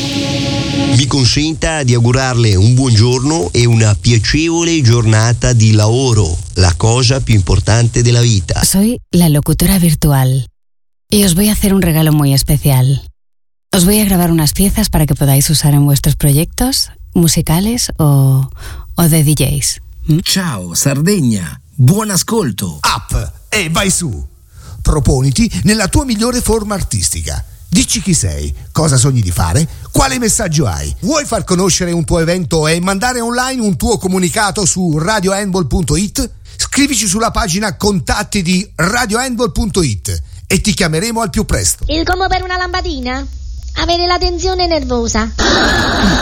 Mi consenta di augurarle un buongiorno e una piacevole giornata di lavoro, la cosa più importante de la vida. Soy la locutora virtual y os voy a hacer un regalo muy especial. Os voy a grabar unas piezas para que podáis usar en vuestros proyectos musicales o de DJs. Ciao Sardegna, buon ascolto. Up e vai su. Proponiti nella tua migliore forma artistica. Dici chi sei, cosa sogni di fare, quale messaggio hai. Vuoi far conoscere un tuo evento e mandare online un tuo comunicato su radiohandball.it? Scrivici sulla pagina contatti di radiohandball.it e ti chiameremo al più presto. Il come per una lampadina? Avere la tensione nervosa?